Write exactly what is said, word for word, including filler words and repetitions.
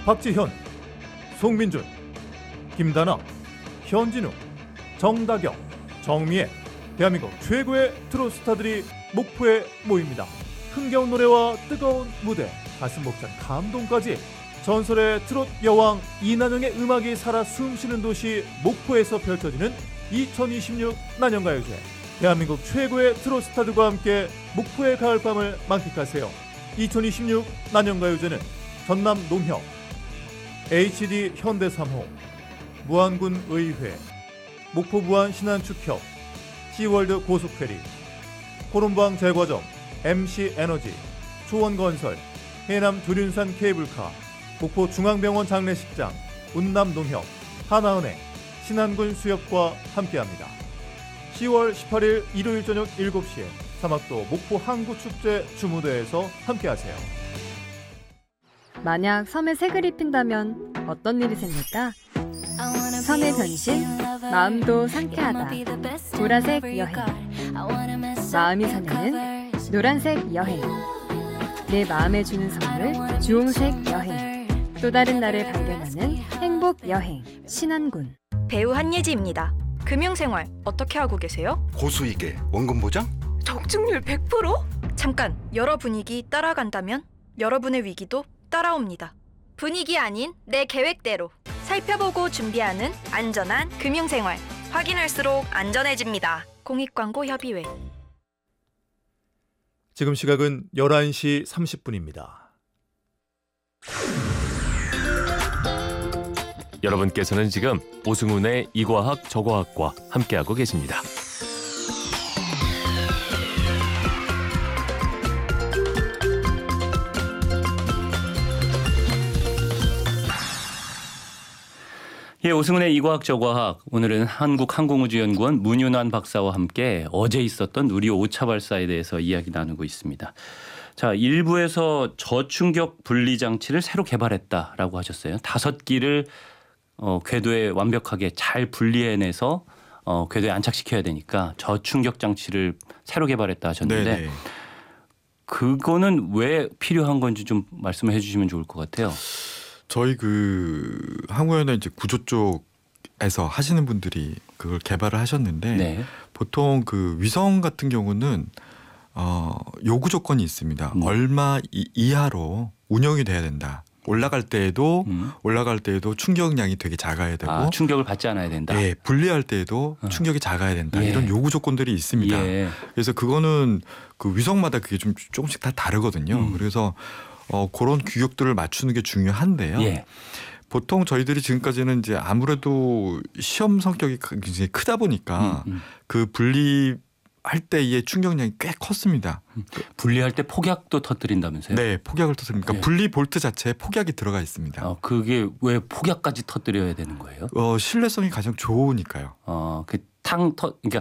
박지현, 송민준, 김다나, 현진우, 정다경, 정미애, 대한민국 최고의 트롯 스타들이 목포에 모입니다. 흥겨운 노래와 뜨거운 무대, 가슴 벅찬 감동까지 전설의 트롯 여왕 이난영의 음악이 살아 숨쉬는 도시 목포에서 펼쳐지는 이천이십육 난영가요제. 대한민국 최고의 트롯 스타들과 함께 목포의 가을밤을 만끽하세요. 이천이십육 난영가요제는 전남 농협, 에이치디 현대 삼 호, 무안군 의회, 목포 무안 신안축협, 시월드 고속페리, 호lum방 제과점, 엠씨 에너지, 초원건설, 해남 두륜산 케이블카, 목포 중앙병원 장례식장, 운남농협, 하나은행, 신안군 수협과 함께합니다. 시월 십팔일 일요일 저녁 일곱 시에 사막도 목포 항구축제 주무대에서 함께하세요. 만약 섬에 색을 입힌다면 어떤 일이 생길까? 섬의 변신, 마음도 상쾌하다. 보라색 여행. 마음이 설레는 노란색 여행. 내 마음에 주는 선물, 주홍색 여행. 또 다른 나를 발견하는 행복 여행. 신안군. 배우 한예지입니다. 금융생활 어떻게 하고 계세요? 고수익에 원금 보장? 적중률 백 퍼센트? 잠깐, 여러 분위기 따라간다면 여러분의 위기도 따라옵니다. 분위기 아닌 내 계획대로 살펴보고 준비하는 안전한 금융생활. 확인할수록 안전해집니다. 공익광고협의회. 지금 시각은 열한 시 삼십 분입니다. 여러분께서는 지금 오승훈의 이과학 저과학과 함께하고 계십니다. 예, 오승훈의 이과학 저과학. 오늘은 한국항공우주연구원 문윤환 박사와 함께 어제 있었던 우리 오 차 발사에 대해서 이야기 나누고 있습니다. 자, 일부에서 저충격 분리 장치를 새로 개발했다라고 하셨어요. 다섯 기를 어, 궤도에 완벽하게 잘 분리해내서 어, 궤도에 안착시켜야 되니까 저충격 장치를 새로 개발했다 하셨는데 네네. 그거는 왜 필요한 건지 좀 말씀을 해주시면 좋을 것 같아요. 저희 그 항우연의 이제 구조 쪽에서 하시는 분들이 그걸 개발을 하셨는데 네. 보통 그 위성 같은 경우는 어, 요구 조건이 있습니다. 음. 얼마 이, 이하로 운영이 돼야 된다. 올라갈 때에도 음. 올라갈 때에도 충격량이 되게 작아야 되고, 아, 충격을 받지 않아야 된다. 예, 분리할 때에도 어. 충격이 작아야 된다. 예. 이런 요구 조건들이 있습니다. 예. 그래서 그거는 그 위성마다 그게 좀 조금씩 다 다르거든요. 음. 그래서 어, 그런 규격들을 맞추는 게 중요한데요. 예. 보통 저희들이 지금까지는 이제 아무래도 시험 성격이 굉장히 크다 보니까 음, 음. 그 분리할 때의 충격량이 꽤 컸습니다. 분리할 때 폭약도 터뜨린다면서요? 네, 폭약을 터뜨립니다. 네. 분리 볼트 자체에 폭약이 들어가 있습니다. 어, 그게 왜 폭약까지 터뜨려야 되는 거예요? 어, 신뢰성이 가장 좋으니까요. 어, 그 탕 터, 그러니까